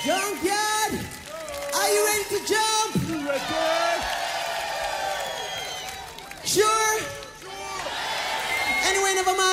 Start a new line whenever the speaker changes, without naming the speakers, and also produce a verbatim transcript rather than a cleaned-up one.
Junkyard, are you ready to jump? Sure? Anyway, never mind.